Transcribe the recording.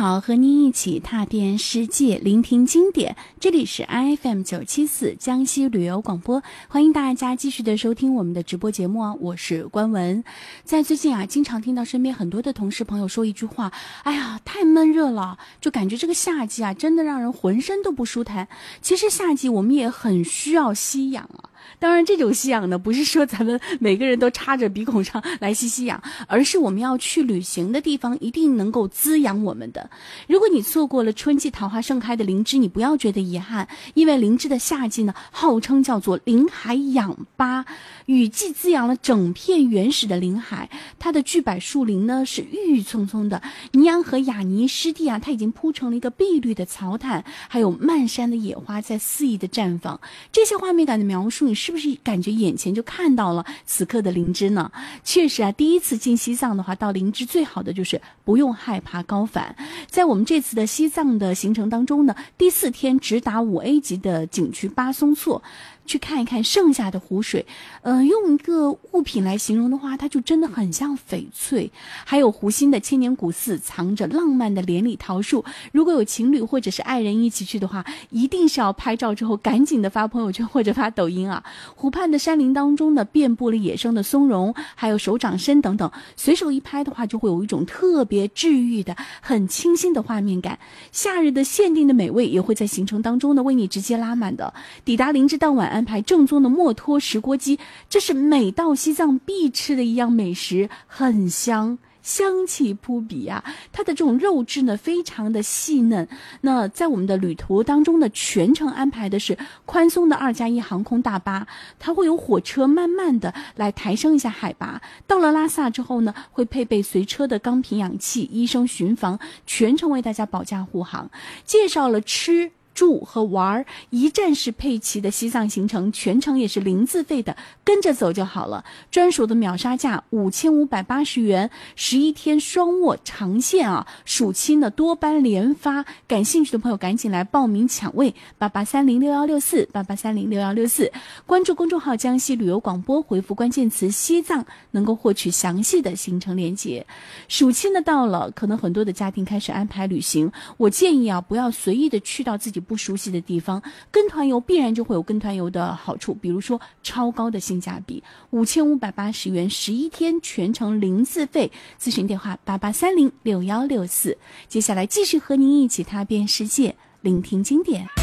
好，和您一起踏遍世界，聆听经典。这里是 IFM974 江西旅游广播，欢迎大家继续的收听我们的直播节目啊，我是关文。在最近啊，经常听到身边很多的同事朋友说一句话，哎呀，太闷热了，就感觉这个夏季啊，真的让人浑身都不舒坦。其实夏季我们也很需要吸氧啊。当然这种吸氧呢，不是说咱们每个人都插着鼻孔上来吸氧，而是我们要去旅行的地方一定能够滋养我们的。如果你错过了春季桃花盛开的林芝，你不要觉得遗憾，因为林芝的夏季呢，号称叫做林海氧吧，雨季滋养了整片原始的林海，它的巨柏树林呢是郁郁葱葱的，尼洋和雅尼湿地啊，它已经铺成了一个碧绿的草毯，还有漫山的野花在肆意的绽放。这些画面感的描述，你是不是感觉眼前就看到了此刻的林芝呢？确实啊，第一次进西藏的话，到林芝最好的就是不用害怕高反。在我们这次的西藏的行程当中呢，第4天直达5A 级的景区巴松措，去看一看盛夏的湖水。用一个物品来形容的话，它就真的很像翡翠。还有湖心的千年古寺，藏着浪漫的连理桃树。如果有情侣或者是爱人一起去的话，一定是要拍照之后赶紧的发朋友圈或者发抖音啊。湖畔的山林当中呢，遍布了野生的松茸，还有手掌参等等，随手一拍的话，就会有一种特别治愈的、很清新的画面感。夏日的限定的美味也会在行程当中呢为你直接拉满的。抵达林芝当晚安排正宗的墨脱石锅鸡，这是每到西藏必吃的一样美食，很香，香气扑鼻啊！它的这种肉质呢非常的细嫩。那在我们的旅途当中呢，全程安排的是宽松的2+1航空大巴，它会有火车慢慢的来抬升一下海拔。到了拉萨之后呢，会配备随车的钢瓶氧气，医生巡房，全程为大家保驾护航。介绍了吃住和玩一站式配齐的西藏行程，全程也是零自费的，跟着走就好了。专属的秒杀价5580元，11天双卧长线啊！暑期呢多班连发，感兴趣的朋友赶紧来报名抢位，88306164 88306164，关注公众号江西旅游广播，回复关键词西藏，能够获取详细的行程链接。暑期呢到了，可能很多的家庭开始安排旅行，我建议啊，不要随意的去到自己不熟悉的地方，跟团游必然就会有跟团游的好处，比如说超高的性价比，5580元11天全程零自费，咨询电话88306164。接下来继续和您一起踏遍世界，聆听经典。